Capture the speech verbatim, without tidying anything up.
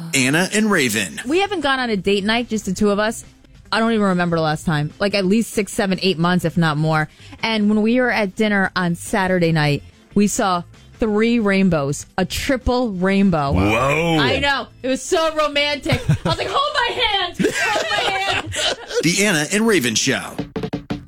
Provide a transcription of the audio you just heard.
Anna and Raven. We haven't gone on a date night, just the two of us. I don't even remember the last time. Like at least six, seven, eight months, if not more. And when we were at dinner on Saturday night, we saw three rainbows, a triple rainbow. Whoa. I know. It was so romantic. I was like, hold my hand. Hold my hand. The Anna and Raven Show.